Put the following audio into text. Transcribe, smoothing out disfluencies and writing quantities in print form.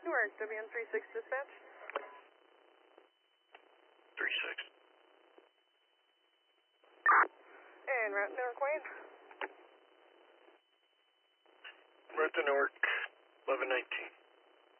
Newark, WN36 dispatch. 36. And route Newark Wayne. Route to Newark, 1119.